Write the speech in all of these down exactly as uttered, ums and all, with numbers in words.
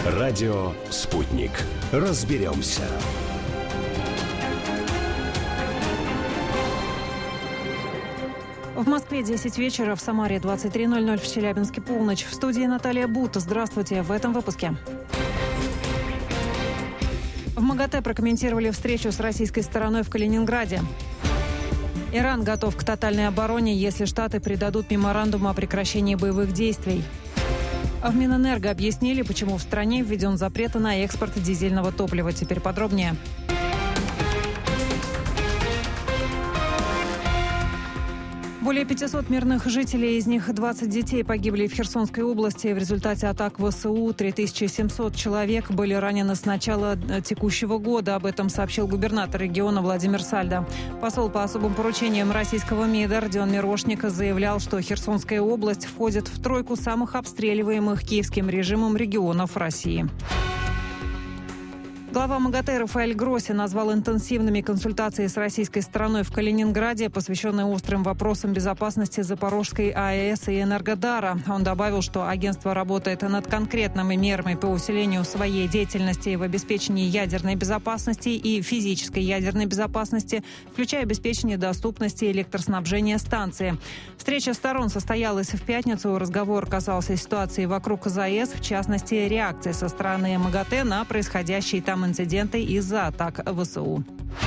Радио «Спутник». Разберемся. В Москве десять вечера, в Самаре двадцать три ноль ноль, в Челябинске полночь. В студии Наталья Бута. Здравствуйте в этом выпуске. В МАГАТЭ прокомментировали встречу с российской стороной в Калининграде. Иран готов к тотальной обороне, если Штаты придадут меморандум о прекращении боевых действий. В Минэнерго объяснили, почему в стране введен запрет на экспорт дизельного топлива. Теперь подробнее. Более пятисот мирных жителей, из них двадцать детей, погибли в Херсонской области. В результате атак ВСУ три тысячи семьсот человек были ранены с начала текущего года. Об этом сообщил губернатор региона Владимир Сальдо. Посол по особым поручениям российского МИДа Родион Мирошник заявлял, что Херсонская область входит в тройку самых обстреливаемых киевским режимом регионов России. Глава МАГАТЭ Рафаэль Гросси назвал интенсивными консультации с российской стороной в Калининграде, посвященные острым вопросам безопасности Запорожской АЭС и Энергодара. Он добавил, что агентство работает над конкретными мерами по усилению своей деятельности в обеспечении ядерной безопасности и физической ядерной безопасности, включая обеспечение доступности электроснабжения станции. Встреча сторон состоялась в пятницу. Разговор касался ситуации вокруг ЗАЭС, в частности, реакции со стороны МАГАТЭ на происходящие там инциденты из-за атак ВСУ.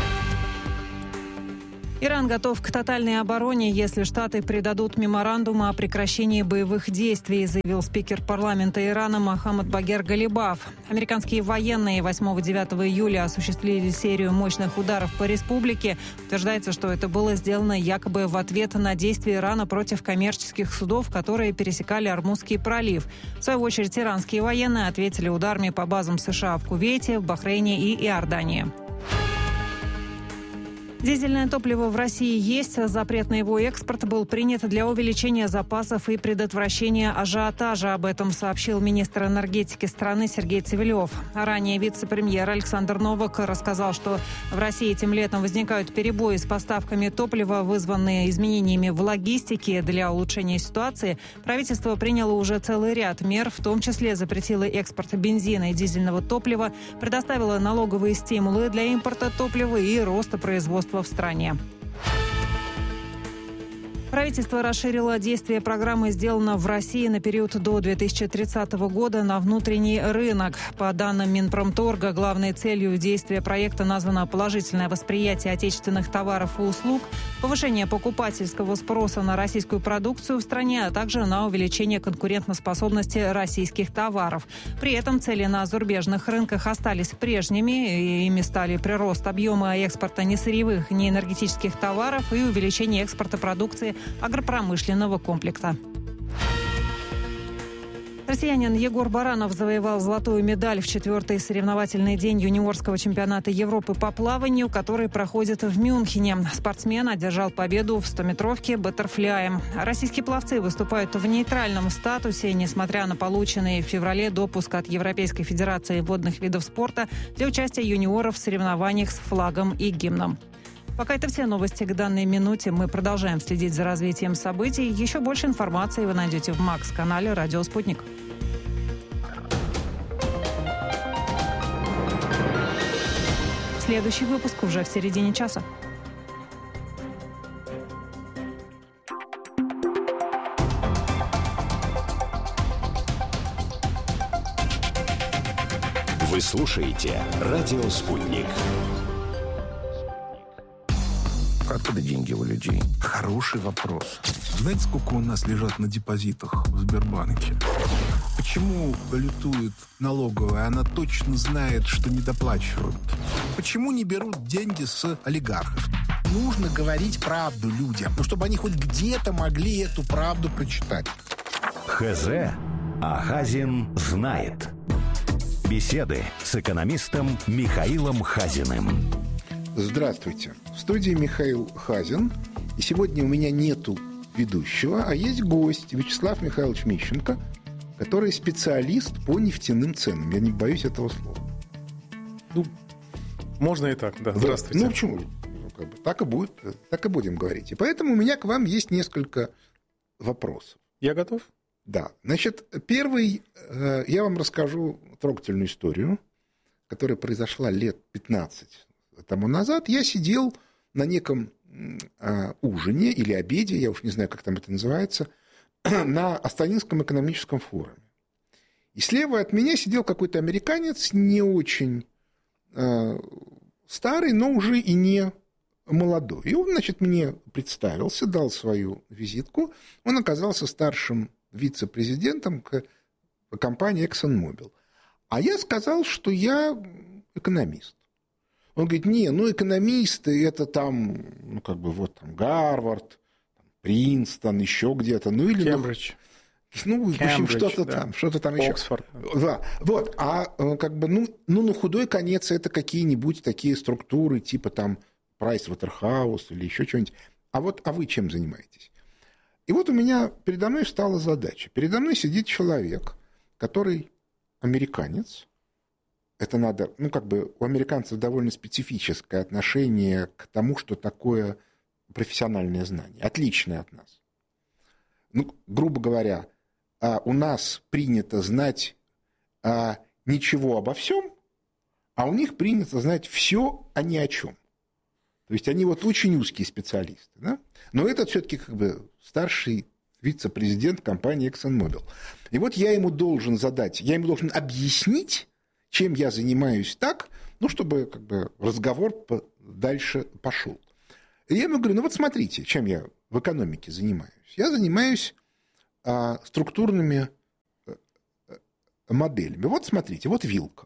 Иран готов к тотальной обороне, если Штаты придадут меморандум о прекращении боевых действий, заявил спикер парламента Ирана Мохаммад Багер Галибаф. Американские военные восьмого-девятого июля осуществили серию мощных ударов по республике. Утверждается, что это было сделано якобы в ответ на действия Ирана против коммерческих судов, которые пересекали Ормузский пролив. В свою очередь, иранские военные ответили ударами по базам США в Кувейте, в Бахрейне и Иордании. Дизельное топливо в России есть. Запрет на его экспорт был принят для увеличения запасов и предотвращения ажиотажа. Об этом сообщил министр энергетики страны Сергей Цивилев. Ранее вице-премьер Александр Новак рассказал, что в России этим летом возникают перебои с поставками топлива, вызванные изменениями в логистике. Для улучшения ситуации правительство приняло уже целый ряд мер, в том числе запретило экспорт бензина и дизельного топлива, предоставило налоговые стимулы для импорта топлива и роста производства в стране. Правительство расширило действие программы «Сделано в России» на период до две тысячи тридцатого года на внутренний рынок. По данным Минпромторга, главной целью действия проекта названо положительное восприятие отечественных товаров и услуг, повышение покупательского спроса на российскую продукцию в стране, а также на увеличение конкурентоспособности российских товаров. При этом цели на зарубежных рынках остались прежними. Ими стали прирост объема экспорта несырьевых, неэнергетических товаров и увеличение экспорта продукции агропромышленного комплекса. Россиянин Егор Баранов завоевал золотую медаль в четвертый соревновательный день юниорского чемпионата Европы по плаванию, который проходит в Мюнхене. Спортсмен одержал победу в стометровке баттерфляем. Российские пловцы выступают в нейтральном статусе, несмотря на полученный в феврале допуск от Европейской Федерации водных видов спорта для участия юниоров в соревнованиях с флагом и гимном. Пока это все новости к данной минуте. Мы продолжаем следить за развитием событий. Еще больше информации вы найдете в Макс-канале «Радио Спутник». Следующий выпуск уже в середине часа. Вы слушаете «Радио Спутник». Откуда деньги у людей? Хороший вопрос. Знаете, сколько у нас лежат на депозитах в Сбербанке? Почему балетует налоговая? Она точно знает, что не доплачивают. Почему не берут деньги с олигархов? Нужно говорить правду людям, ну, чтобы они хоть где-то могли эту правду прочитать. ХЗ, а Хазин знает. Беседы с экономистом Михаилом Хазиным. Здравствуйте. В студии Михаил Хазин. И сегодня у меня нету ведущего, а есть гость Вячеслав Михайлович Мищенко, который специалист по нефтяным ценам. Я не боюсь этого слова. Ну, можно и так, да. Здравствуйте. Ну, почему? Как бы, так и будет, так и будем говорить. И поэтому у меня к вам есть несколько вопросов. Я готов? Да. Значит, первый, я вам расскажу трогательную историю, которая произошла лет пятнадцать тому назад. Я сидел на неком э, ужине или обеде, я уж не знаю, как там это называется, на Астанинском экономическом форуме. И слева от меня сидел какой-то американец, не очень э, старый, но уже и не молодой. И он, значит, мне представился, дал свою визитку. Он оказался старшим вице-президентом компании ExxonMobil. А я сказал, что я экономист. Он говорит, не, ну экономисты это там, ну как бы вот там Гарвард, Принстон, еще где-то, ну или... Кембридж. Ну, в общем, что-то да. там, что-то там еще. Оксфорд. Да. Вот, а как бы, ну, ну, на худой конец это какие-нибудь такие структуры, типа там Pricewaterhouse или еще что-нибудь. А вот, а вы чем занимаетесь? И вот у меня передо мной встала задача. Передо мной сидит человек, который американец. Это надо, ну, как бы у американцев довольно специфическое отношение к тому, что такое профессиональное знание, отличное от нас. Ну, грубо говоря, у нас принято знать ничего обо всем, а у них принято знать все, а ни о чем. То есть они вот очень узкие специалисты. Да? Но этот все-таки как бы старший вице-президент компании ExxonMobil. И вот я ему должен задать, я ему должен объяснить, чем я занимаюсь так, ну, чтобы как бы разговор дальше пошел. И я ему говорю, ну вот смотрите, чем я в экономике занимаюсь. Я занимаюсь а, структурными моделями. Вот смотрите, вот вилка.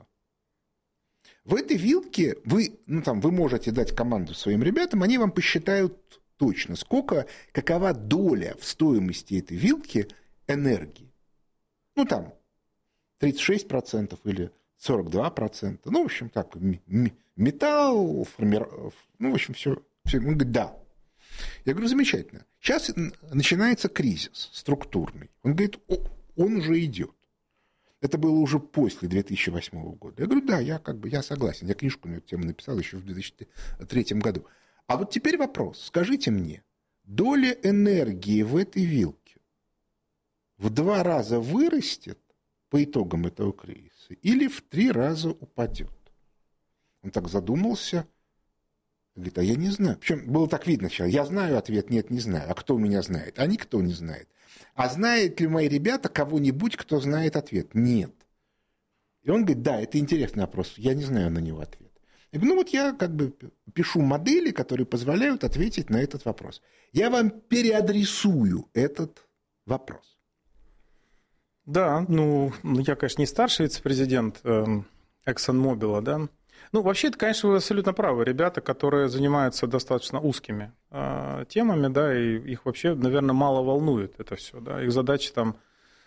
В этой вилке вы, ну, там, вы можете дать команду своим ребятам, они вам посчитают точно, сколько, какова доля в стоимости этой вилки энергии. Ну, там, тридцать шесть процентов или сорок два процента. Ну, в общем, так, металл, формир... ну, в общем, все. Он говорит, да. Я говорю, замечательно. Сейчас начинается кризис структурный. Он говорит, он уже идет. Это было уже после две тысячи восьмого года. Я говорю, да, я как бы я согласен. Я книжку на эту тему написал еще в две тысячи третьем году. А вот теперь вопрос. Скажите мне, доля энергии в этой вилке в два раза вырастет по итогам этого кризиса или в три раза упадет? Он так задумался. Говорит, а я не знаю. Причем было так видно сначала. Я знаю ответ, нет, не знаю. А кто у меня знает? А никто не знает. А знают ли мои ребята кого-нибудь, кто знает ответ? Нет. И он говорит, да, это интересный вопрос. Я не знаю на него ответ. Я говорю, ну вот я как бы пишу модели, которые позволяют ответить на этот вопрос. Я вам переадресую этот вопрос. Да, ну, я, конечно, не старший вице-президент ExxonMobil, да. Ну, вообще, это, конечно, вы абсолютно правы. Ребята, которые занимаются достаточно узкими э, темами, да, и их вообще, наверное, мало волнует это все, да. Их задача там,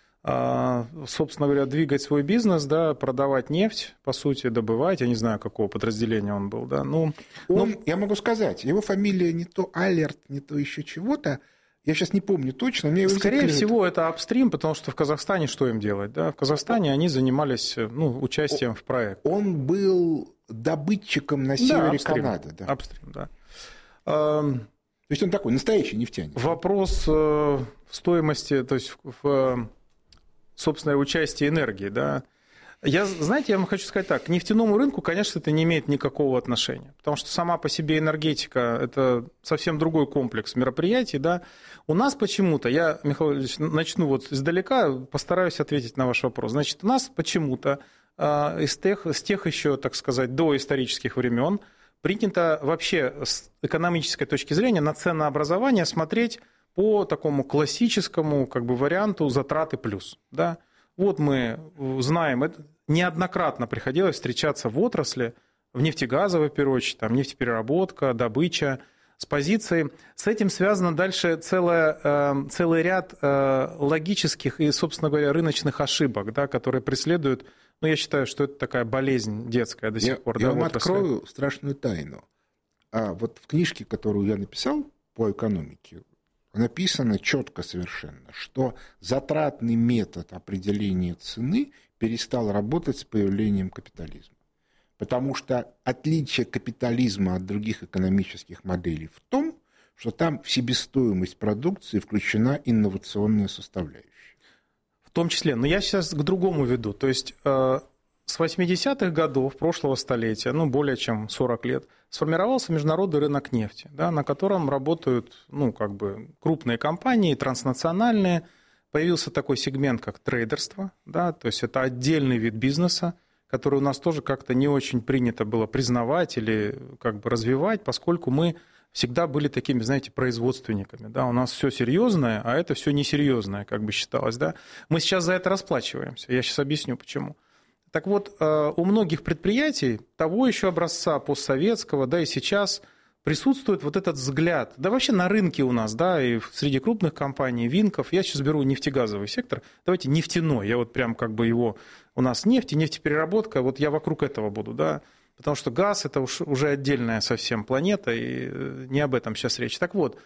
э, собственно говоря, двигать свой бизнес, да, продавать нефть, по сути, добывать. Я не знаю, какого подразделения он был, да. Ну, он, ну... Я могу сказать, его фамилия не то Алерт, не то еще чего-то. Я сейчас не помню точно. Мне Скорее всего, это апстрим, потому что в Казахстане что им делать? Да? В Казахстане они занимались, ну, участием в проекте. Он был добытчиком на севере да, Канады. Да, апстрим, да. То есть он такой настоящий нефтяник. Вопрос в стоимости, то есть в собственное участие энергии, да. Я, знаете, я вам хочу сказать так, к нефтяному рынку, конечно, это не имеет никакого отношения, потому что сама по себе энергетика – это совсем другой комплекс мероприятий, да. У нас почему-то, я, Михаил Ильич, начну вот издалека, постараюсь ответить на ваш вопрос. Значит, у нас почему-то из тех, с тех еще, так сказать, доисторических времен принято вообще с экономической точки зрения на ценообразование смотреть по такому классическому как бы варианту затраты плюс, да. Вот мы знаем, это неоднократно приходилось встречаться в отрасли, в нефтегазовой, в первую очередь, там, нефтепереработка, добыча, с позиции. С этим связано дальше целое, целый ряд логических и, собственно говоря, рыночных ошибок, да, которые преследуют, ну, я считаю, что это такая болезнь детская до сих я, пор. Я да, вам отрасли. Открою страшную тайну. А вот в книжке, которую я написал по экономике, написано четко совершенно, что затратный метод определения цены перестал работать с появлением капитализма. Потому что отличие капитализма от других экономических моделей в том, что там в себестоимость продукции включена инновационная составляющая. В том числе. Но я сейчас к другому веду. То есть с восьмидесятых годов прошлого столетия, ну, более чем сорок лет, сформировался международный рынок нефти, да, на котором работают, ну, как бы крупные компании, транснациональные. Появился такой сегмент, как трейдерство, да, то есть это отдельный вид бизнеса, который у нас тоже как-то не очень принято было признавать или как бы развивать, поскольку мы всегда были такими, знаете, производственниками. Да? У нас все серьезное, а это все несерьезное, как бы считалось. Да? Мы сейчас за это расплачиваемся. Я сейчас объясню, почему. Так вот, у многих предприятий того еще образца постсоветского, да, и сейчас присутствует вот этот взгляд. Да вообще на рынке у нас, да, и среди крупных компаний, Винков. Я сейчас беру нефтегазовый сектор. Давайте нефтяной. Я вот прям как бы его... У нас нефть и нефтепереработка, вот я вокруг этого буду, да. Потому что газ – это уж уже отдельная совсем планета, и не об этом сейчас речь. Так вот,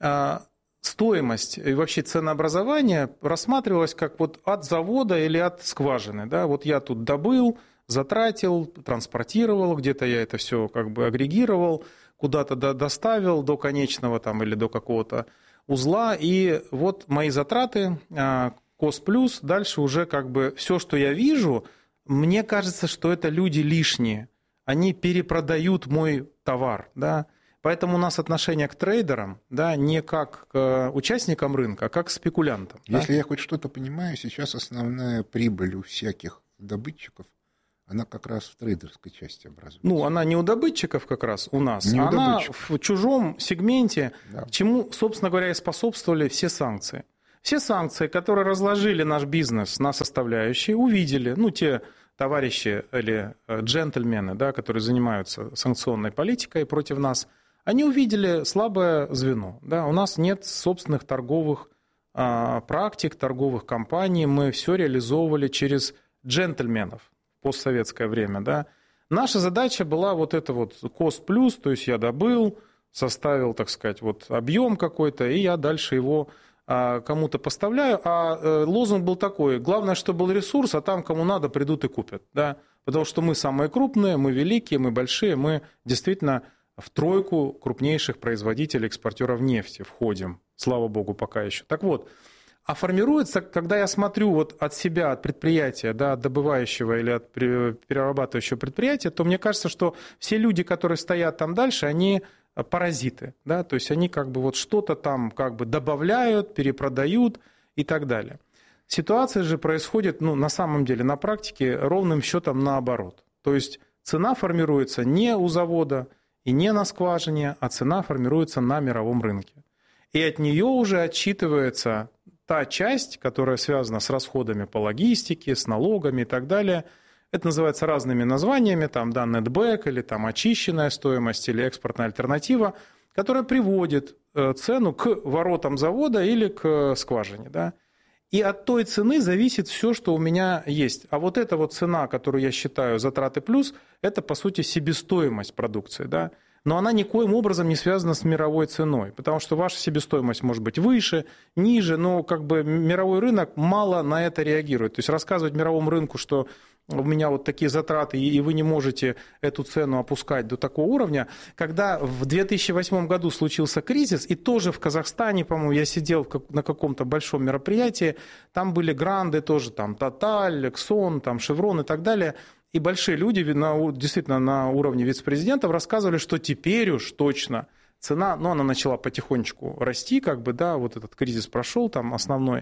стоимость и вообще ценообразование рассматривалось как вот от завода или от скважины. Да? Вот я тут добыл, затратил, транспортировал, где-то я это все как бы агрегировал, куда-то доставил до конечного там, или до какого-то узла, и вот мои затраты, кост плюс, дальше уже как бы все, что я вижу, мне кажется, что это люди лишние. Они перепродают мой товар, да, поэтому у нас отношение к трейдерам, да, не как к участникам рынка, а как к спекулянтам. Если да? я хоть что-то понимаю, сейчас основная прибыль у всяких добытчиков, она как раз в трейдерской части образуется. Ну, она не у добытчиков как раз у нас, не у она добытчиков. в чужом сегменте, да. Чему, собственно говоря, и способствовали все санкции. Все санкции, которые разложили наш бизнес на составляющие, увидели, ну, те... товарищи или джентльмены, да, которые занимаются санкционной политикой против нас, они увидели слабое звено. Да. У нас нет собственных торговых а, практик, торговых компаний, мы все реализовывали через джентльменов в постсоветское время. Да. Наша задача была вот это вот cost плюс, то есть я добыл, составил, так сказать, вот объем какой-то, и я дальше его кому-то поставляю, а лозунг был такой: главное, чтобы был ресурс, а там кому надо, придут и купят. Да? Потому что мы самые крупные, мы великие, мы большие, мы действительно в тройку крупнейших производителей, экспортеров нефти входим, слава богу, пока еще. Так вот, а формируется, когда я смотрю вот от себя, от предприятия, да, от добывающего или от перерабатывающего предприятия, то мне кажется, что все люди, которые стоят там дальше, они... паразиты, да, то есть они как бы вот что-то там как бы добавляют, перепродают и так далее. Ситуация же происходит, ну, на самом деле, на практике ровным счетом наоборот. То есть цена формируется не у завода и не на скважине, а цена формируется на мировом рынке. И от нее уже отчитывается та часть, которая связана с расходами по логистике, с налогами и так далее. Это называется разными названиями, там, да, нетбэк, или там очищенная стоимость, или экспортная альтернатива, которая приводит цену к воротам завода или к скважине. Да? И от той цены зависит все, что у меня есть. А вот эта вот цена, которую я считаю затраты плюс, это, по сути, себестоимость продукции. Да? Но она никоим образом не связана с мировой ценой, потому что ваша себестоимость может быть выше, ниже, но как бы мировой рынок мало на это реагирует. То есть рассказывать мировому рынку, что у меня вот такие затраты, и вы не можете эту цену опускать до такого уровня. Когда в две тысячи восьмом году случился кризис, и тоже в Казахстане, по-моему, я сидел на каком-то большом мероприятии, там были гранды тоже, там Total, Exxon, там Chevron и так далее, и большие люди, на, действительно на уровне вице-президентов, рассказывали, что теперь уж точно цена, ну, она начала потихонечку расти, как бы, да, вот этот кризис прошел, там основной,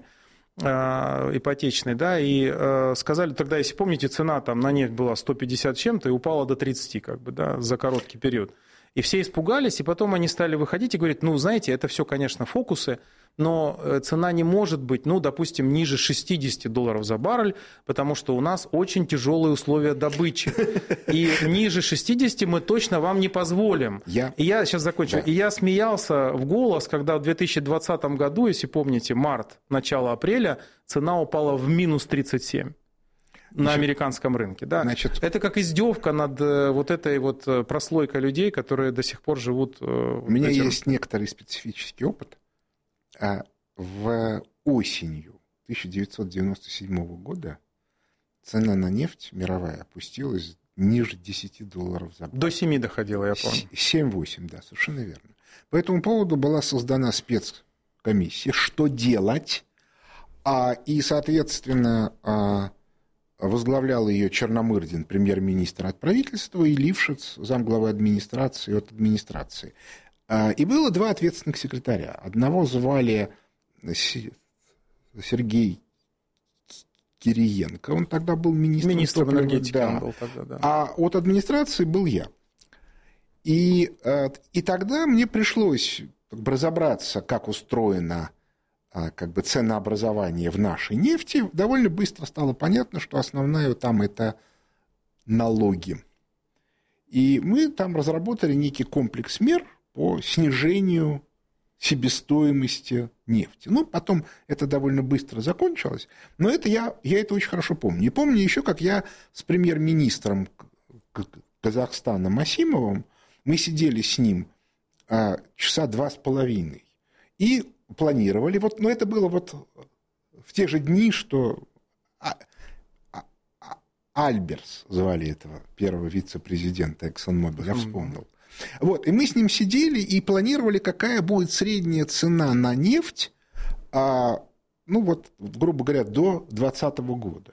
ипотечный, да, и э, сказали тогда, если помните, цена там на нефть была сто пятьдесят чем-то и упала до тридцати, как бы, да, за короткий период. И все испугались, и потом они стали выходить и говорить, ну, знаете, это все, конечно, фокусы, но цена не может быть, ну, допустим, ниже шестидесяти долларов за баррель, потому что у нас очень тяжелые условия добычи. И ниже шестидесяти мы точно вам не позволим. Я... И я сейчас закончу. Да. И я смеялся в голос, когда в две тысячи двадцатом году, если помните, март, начало апреля, цена упала в минус тридцать семь. На Значит, американском рынке. Да. Значит, это как издевка над вот этой вот прослойкой людей, которые до сих пор живут... У меня этим... есть некоторый специфический опыт. В осенью тысяча девятьсот девяносто седьмого года цена на нефть мировая опустилась ниже десяти долларов за баррель. До семи доходила, я помню. семь-восемь, да, совершенно верно. По этому поводу была создана спецкомиссия, что делать, и, соответственно... возглавлял ее Черномырдин, премьер-министр от правительства, и Лившиц, замглавы администрации от администрации. И было два ответственных секретаря. Одного звали Сергей Кириенко, он тогда был министром, министром энергетики. Да. Он был тогда, да. А от администрации был я. И, и тогда мне пришлось как бы разобраться, как устроено как бы ценообразование в нашей нефти. Довольно быстро стало понятно, что основное там это налоги. И мы там разработали некий комплекс мер по снижению себестоимости нефти. Ну, потом это довольно быстро закончилось, но это я, я это очень хорошо помню. И помню еще, как я с премьер-министром Казахстана Масимовым, мы сидели с ним а, часа два с половиной и планировали. Вот, но это было вот в те же дни, что а, а, а, Альберс звали этого первого вице-президента ExxonMobil, я вспомнил. Вот, и мы с ним сидели и планировали, какая будет средняя цена на нефть, а, ну вот, грубо говоря, до двадцатого года.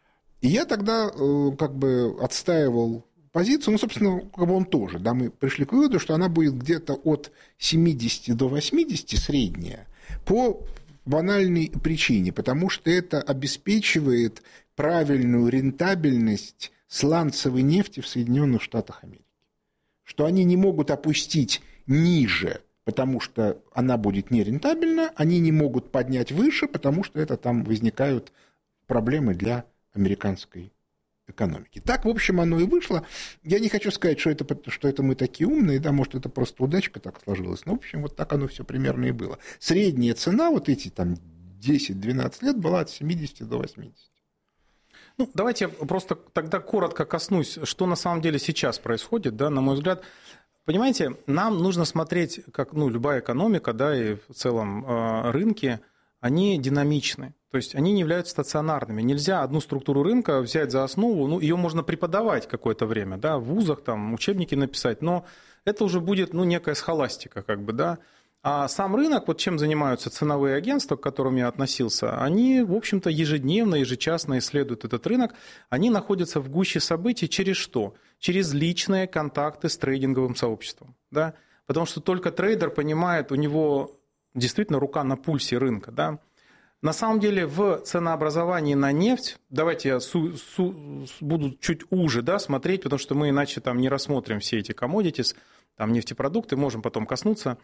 И я тогда как бы отстаивал позицию, ну, собственно, как бы он тоже, да, мы пришли к выводу, что она будет где-то от семидесяти до восьмидесяти средняя, по банальной причине, потому что это обеспечивает правильную рентабельность сланцевой нефти в Соединенных Штатах Америки. Что они не могут опустить ниже, потому что она будет нерентабельна, они не могут поднять выше, потому что это там возникают проблемы для американской экономики. Так, в общем, оно и вышло. Я не хочу сказать, что это, что это мы такие умные, да, может, это просто удачка так сложилась, но, в общем, вот так оно все примерно и было. Средняя цена, вот эти там десять-двенадцать лет, была от семидесяти до восьмидесяти. Ну, давайте я просто тогда коротко коснусь, что на самом деле сейчас происходит, да, на мой взгляд. Понимаете, нам нужно смотреть, как, ну, любая экономика, да, и в целом э, рынки, они динамичны, то есть они не являются стационарными. Нельзя одну структуру рынка взять за основу, ну, ее можно преподавать какое-то время, да, в вузах, там, учебники написать, но это уже будет, ну, некая схоластика, как бы, да. А сам рынок, вот чем занимаются ценовые агентства, к которым я относился, они, в общем-то, ежедневно, ежечасно исследуют этот рынок. Они находятся в гуще событий через что? Через личные контакты с трейдинговым сообществом. Да? Потому что только трейдер понимает, у него действительно рука на пульсе рынка. Да? На самом деле в ценообразовании на нефть, давайте я су- су- буду чуть уже, да, смотреть, потому что мы иначе там не рассмотрим все эти commodities, там нефтепродукты, можем потом коснуться.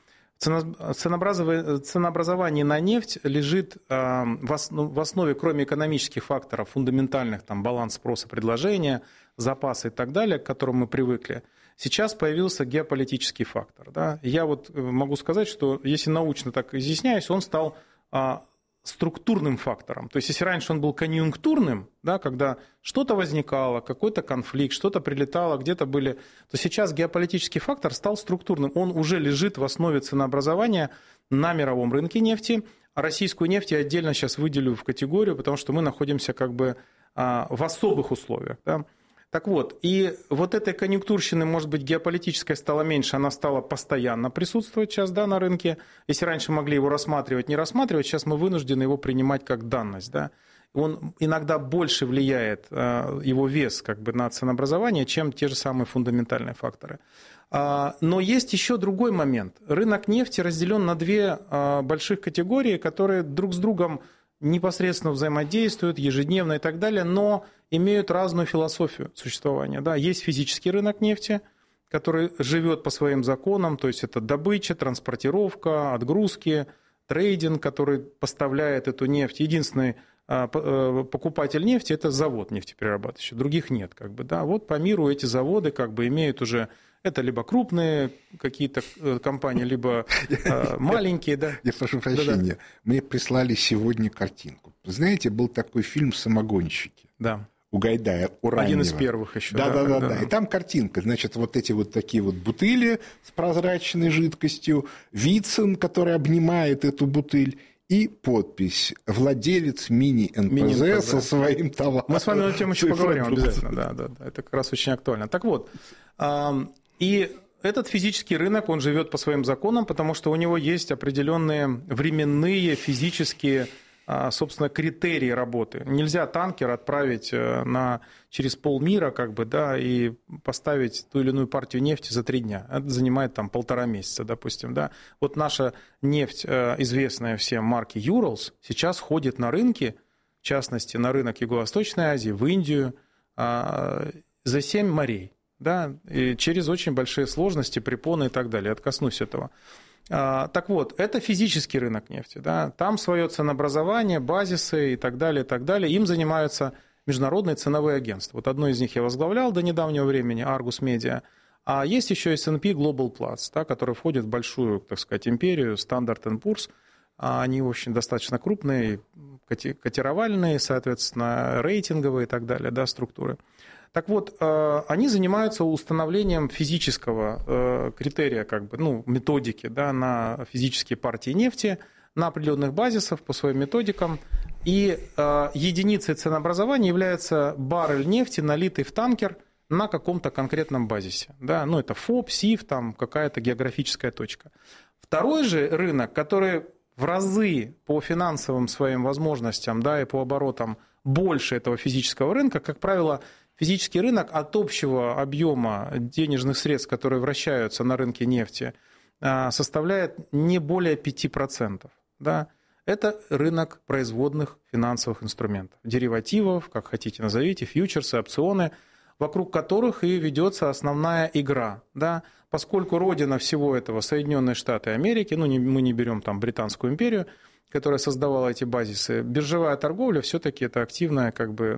Ценообразование на нефть лежит в основе, кроме экономических факторов, фундаментальных, там, баланс спроса, предложения, запасы и так далее, к которым мы привыкли. Сейчас появился геополитический фактор. Да? Я вот могу сказать, что если научно так изъясняюсь, он стал структурным фактором. То есть, если раньше он был конъюнктурным, да, когда что-то возникало, какой-то конфликт, что-то прилетало, где-то были, то сейчас геополитический фактор стал структурным. Он уже лежит в основе ценообразования на мировом рынке нефти. А российскую нефть я отдельно сейчас выделю в категорию, потому что мы находимся как бы в особых условиях. Да. Так вот, и вот этой конъюнктурщины, может быть, геополитической стало меньше, она стала постоянно присутствовать сейчас, да, на рынке. Если раньше могли его рассматривать, не рассматривать, сейчас мы вынуждены его принимать как данность, да. Он иногда больше влияет, его вес как бы на ценообразование, чем те же самые фундаментальные факторы. Но есть еще другой момент. Рынок нефти разделен на две больших категории, которые друг с другом непосредственно взаимодействуют ежедневно и так далее, но имеют разную философию существования. Да, есть физический рынок нефти, который живет по своим законам, то есть это добыча, транспортировка, отгрузки, трейдинг, который поставляет эту нефть. Единственный покупатель нефти – это завод нефтеперерабатывающий, других нет. Как бы, да. Вот по миру эти заводы как бы имеют уже… Это либо крупные какие-то компании, либо маленькие. Да. Я прошу прощения. Да-да. Мне прислали сегодня картинку. Знаете, был такой фильм «Самогонщики». Да. У Гайдая, у раннего. Один из первых еще. Да, да, да, да, да. И там картинка, значит, вот эти вот такие вот бутыли с прозрачной жидкостью, Вицин, который обнимает эту бутыль, и подпись «Владелец мини-эн пэ зэ со своим товаром». Мы с вами на эту тему еще поговорим обязательно. Да, да, да. Это как раз очень актуально. Так вот, и этот физический рынок, он живет по своим законам, потому что у него есть определенные временные физические собственно, критерии работы. Нельзя танкер отправить на, через полмира как бы, да, и поставить ту или иную партию нефти за три дня. Это занимает там полтора месяца, допустим. Да. Вот наша нефть, известная всем марки Urals, сейчас ходит на рынки, в частности, на рынок Юго-Восточной Азии, в Индию, за семь морей. Да, и через очень большие сложности, препоны и так далее. Откоснусь этого. Так вот, это физический рынок нефти. Да? Там свое ценообразование, базисы и так далее, и так далее. Им занимаются международные ценовые агентства. Вот одно из них я возглавлял до недавнего времени, Argus Media. А есть еще эс энд пи Global Platts, да, который входит в большую, так сказать, империю, Standard энд Poor's. Они, в общем, достаточно крупные, котировальные, соответственно, рейтинговые и так далее, да, структуры. Так вот, они занимаются установлением физического критерия, как бы, ну, методики, да, на физические партии нефти, на определенных базисах по своим методикам. И единицей ценообразования является баррель нефти, налитый в танкер на каком-то конкретном базисе. Да? Ну, это ФОБ, СИФ, там какая-то географическая точка. Второй же рынок, который в разы по финансовым своим возможностям, да, и по оборотам больше этого физического рынка, как правило, физический рынок от общего объема денежных средств, которые вращаются на рынке нефти, составляет не более пяти процентов. Да? Это рынок производных финансовых инструментов, деривативов, как хотите назовите, фьючерсы, опционы, вокруг которых и ведется основная игра. Да? Поскольку родина всего этого Соединенные Штаты Америки, ну, не, мы не берем там Британскую империю, которая создавала эти базисы, биржевая торговля все-таки это активная, как бы,